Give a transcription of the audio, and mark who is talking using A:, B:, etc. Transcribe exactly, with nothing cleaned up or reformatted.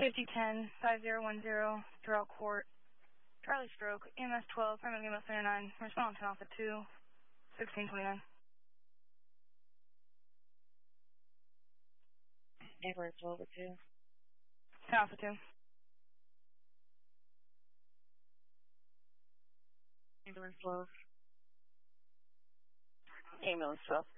A: fifty ten, five zero one zero, Doral Court, Charlie Stroke, E M S twelve, Primary E M S thirty-nine, respond to Alpha two, sixteen twenty-nine.
B: Ambulance twelve over two.
A: Alpha two.
B: Ambulance twelve.
C: Ambulance twelve.